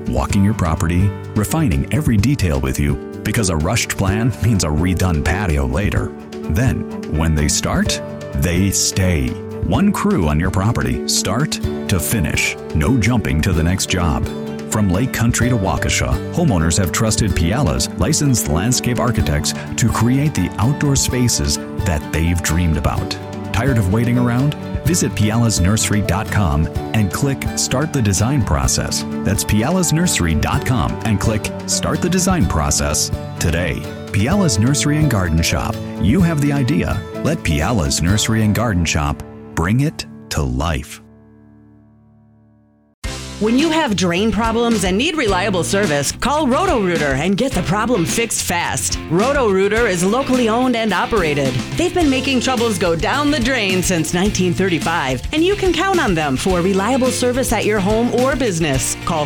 walking your property, refining every detail with you, because a rushed plan means a redone patio later. Then, when they start, they stay. One crew on your property, start to finish. No jumping to the next job. From Lake Country to Waukesha, homeowners have trusted Piala's licensed landscape architects to create the outdoor spaces that they've dreamed about. Tired of waiting around? Visit pialasnursery.com and click Start the Design Process. That's pialasnursery.com and click Start the Design Process today. Piala's Nursery and Garden Shop. You have the idea. Let Piala's Nursery and Garden Shop bring it to life. When you have drain problems and need reliable service, call Roto-Rooter and get the problem fixed fast. Roto-Rooter is locally owned and operated. They've been making troubles go down the drain since 1935, and you can count on them for reliable service at your home or business. Call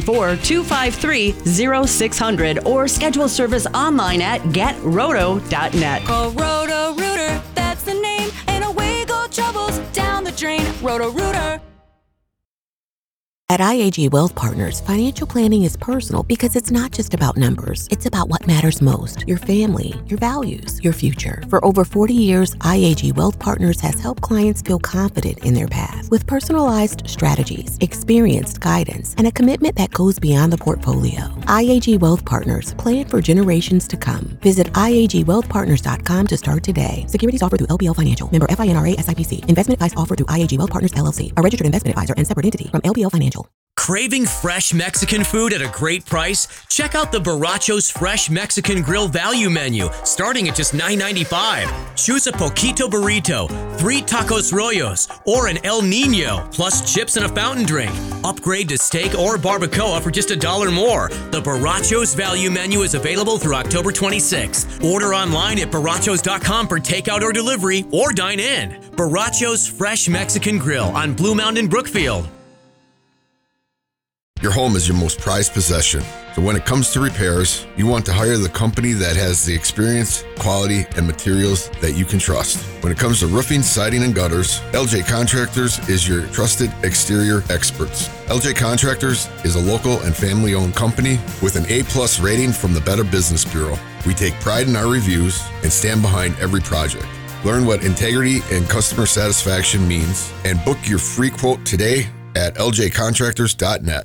414-253-0600 or schedule service online at getroto.net. Call Roto-Rooter, that's the name, and away go troubles down the drain. Roto-Rooter. At IAG Wealth Partners, financial planning is personal because it's not just about numbers. It's about what matters most, your family, your values, your future. For over 40 years, IAG Wealth Partners has helped clients feel confident in their path with personalized strategies, experienced guidance, and a commitment that goes beyond the portfolio. IAG Wealth Partners, plan for generations to come. Visit IAGWealthPartners.com to start today. Securities offered through LPL Financial. Member FINRA SIPC. Investment advice offered through IAG Wealth Partners LLC, a registered investment advisor and separate entity from LPL Financial. Craving fresh Mexican food at a great price? Check out the Borrachos Fresh Mexican Grill Value Menu, starting at just $9.95. Choose a Poquito Burrito, 3 Tacos Rollos, or an El Nino, plus chips and a fountain drink. Upgrade to steak or barbacoa for just $1 more. The Borrachos Value Menu is available through October 26th. Order online at borrachos.com for takeout or delivery, or dine in. Borrachos Fresh Mexican Grill on Blue Mountain, Brookfield. Your home is your most prized possession. So when it comes to repairs, you want to hire the company that has the experience, quality, and materials that you can trust. When it comes to roofing, siding, and gutters, LJ Contractors is your trusted exterior experts. LJ Contractors is a local and family-owned company with an A+ rating from the Better Business Bureau. We take pride in our reviews and stand behind every project. Learn what integrity and customer satisfaction means and book your free quote today at ljcontractors.net.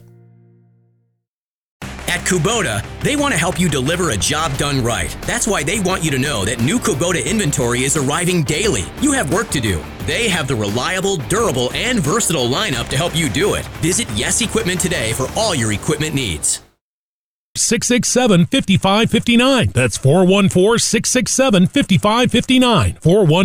At Kubota, they want to help you deliver a job done right. That's why they want you to know that new Kubota inventory is arriving daily. You have work to do. They have the reliable, durable, and versatile lineup to help you do it. Visit Yes Equipment today for all your equipment needs. 667-5559. That's 414-667-5559.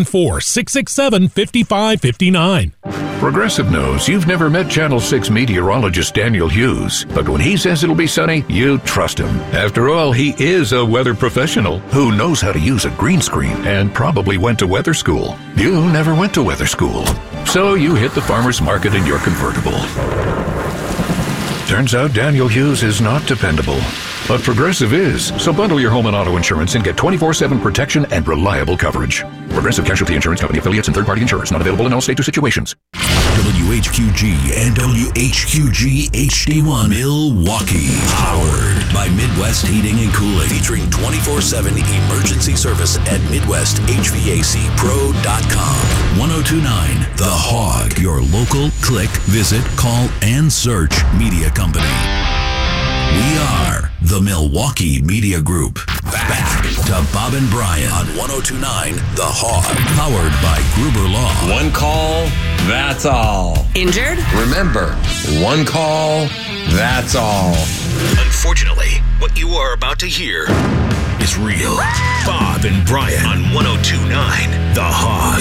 414-667-5559. Progressive knows you've never met Channel 6 meteorologist Daniel Hughes, but when he says it'll be sunny, you trust him. After all, he is a weather professional who knows how to use a green screen and probably went to weather school. You never went to weather school, so you hit the farmer's market in your convertible. Turns out Daniel Hughes is not dependable, but Progressive is. So bundle your home and auto insurance and get 24/7 protection and reliable coverage. Progressive Casualty Insurance Company affiliates and third-party insurers. Not available in all states or situations. WHQG and WHQG HD1 Milwaukee. Powered by Midwest Heating and Cooling. Featuring 24/7 emergency service at MidwestHVACPro.com. 1029 The Hog. Your local click, visit, call, and search media company. We are the Milwaukee Media Group. Back to Bob and Brian on 1029 The Hog. Powered by Gruber Law. One call, that's all. Injured? Remember, one call, that's all. Unfortunately, what you are about to hear is real. Bob and Brian on 1029 The Hog.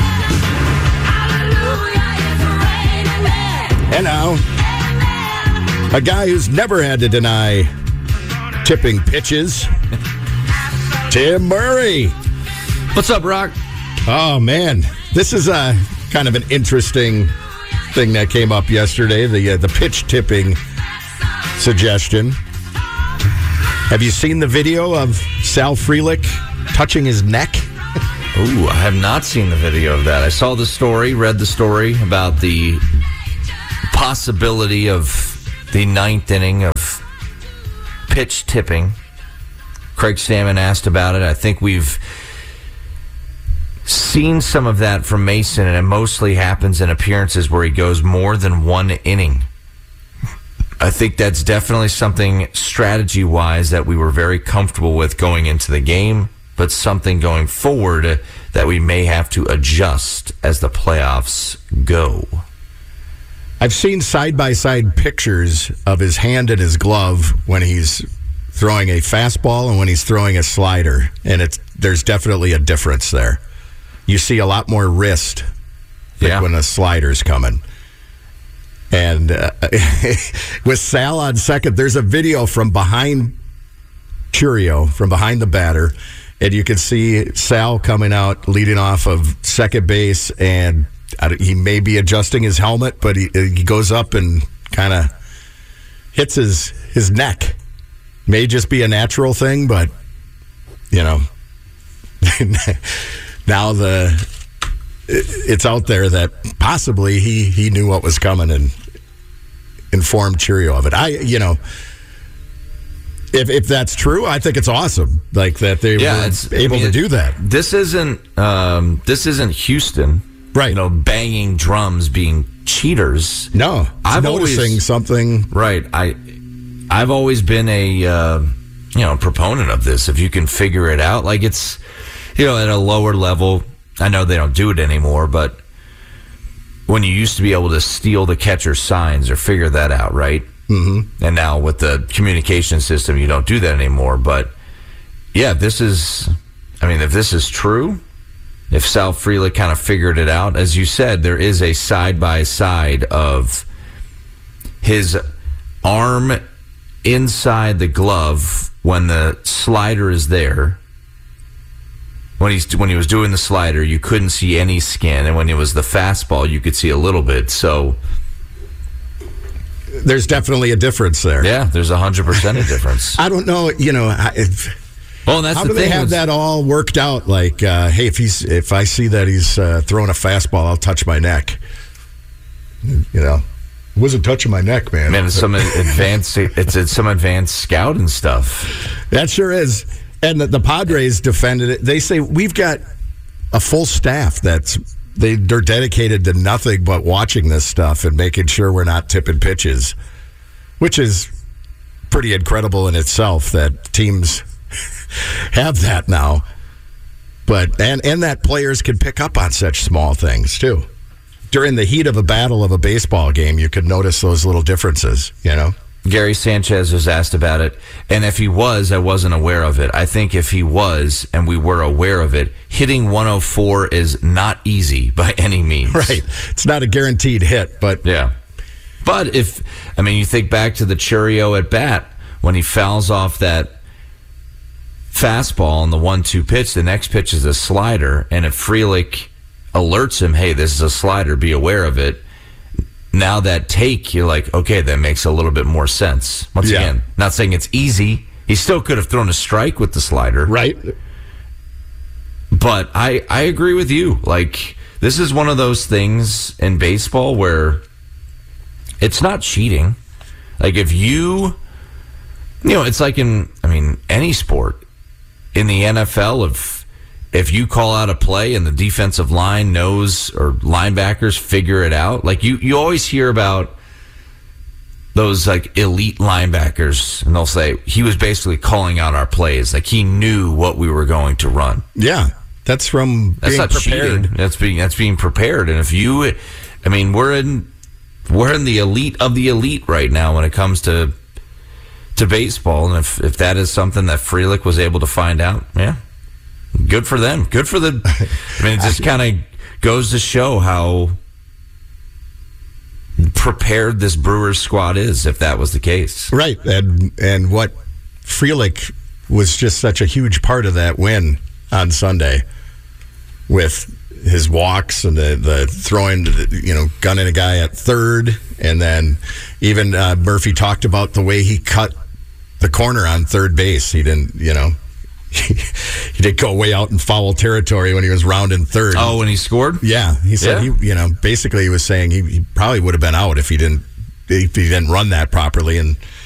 And now, a guy who's never had to deny tipping pitches, Tim Murray. What's up, Rock? Oh, man. This is a kind of an interesting thing that came up yesterday, the pitch tipping suggestion. Have you seen the video of Sal Frelick touching his neck? Ooh, I have not seen the video of that. I saw the story, read the story about the possibility of the ninth inning of pitch tipping. Craig Stammen asked about it. I think we've seen some of that from Mason, and it mostly happens in appearances where he goes more than one inning. I think that's definitely something strategy-wise that we were very comfortable with going into the game, but something going forward that we may have to adjust as the playoffs go. I've seen side-by-side pictures of his hand in his glove when he's throwing a fastball and when he's throwing a slider, and there's definitely a difference there. You see a lot more wrist when a slider's coming. And with Sal on second, there's a video from behind Churio, from behind the batter, and you can see Sal coming out, leading off of second base, and he may be adjusting his helmet, but he goes up and kind of hits his neck. May just be a natural thing, but, now it's out there that possibly he knew what was coming and informed Churio of it. If that's true, I think it's awesome. Like that they were able to do that. This isn't Houston, right? Banging drums, being cheaters. No, I'm noticing something. Right. I've always been a proponent of this. If you can figure it out, like it's at a lower level. I know they don't do it anymore, but when you used to be able to steal the catcher's signs or figure that out, right? Mm-hmm. And now with the communication system, you don't do that anymore. But yeah, if this is true, if Sal Frelick kind of figured it out, as you said, there is a side-by-side of his arm inside the glove when the slider is there. When he was doing the slider, you couldn't see any skin, and when it was the fastball, you could see a little bit. So there's definitely a difference there. Yeah, there's 100% a difference. I don't know, that's how do they have that all worked out? Like, hey, if I see that he's throwing a fastball, I'll touch my neck. Wasn't touching my neck, man. Man, it's some advanced scouting stuff. That sure is. And the Padres defended it. They say we've got a full staff they're dedicated to nothing but watching this stuff and making sure we're not tipping pitches, which is pretty incredible in itself that teams have that now. But and that players can pick up on such small things too. During the heat of a battle of a baseball game, you could notice those little differences, Gary Sanchez was asked about it, and if he was, I wasn't aware of it. I think if he was, and we were aware of it, hitting 104 is not easy by any means. Right. It's not a guaranteed hit, but... Yeah. But you think back to the Churio at bat, when he fouls off that fastball on the 1-2 pitch, the next pitch is a slider, and if Frelick alerts him, hey, this is a slider, be aware of it, now that take, you're like, okay, that makes a little bit more sense. Once again, not saying it's easy. He still could have thrown a strike with the slider. Right. But I agree with you. Like, this is one of those things in baseball where it's not cheating. Like, if it's like in, any sport. In the NFL, if you call out a play and the defensive line knows, or linebackers figure it out, like you always hear about those like elite linebackers, and they'll say he was basically calling out our plays, like he knew what we were going to run. Yeah, that's being not prepared. Cheating. That's being prepared. And if we're in the elite of the elite right now when it comes to baseball, and if that is something that Frelick was able to find out, yeah. Good for them. Good for it just kind of goes to show how prepared this Brewers squad is, if that was the case. Right. And what Frelick was just such a huge part of that win on Sunday with his walks and the throwing, gunning a guy at third. And then even Murphy talked about the way he cut the corner on third base. He didn't, he did go way out in foul territory when he was rounding third. Oh, when he scored? Yeah. He said basically he was saying he probably would have been out if he didn't run that properly. And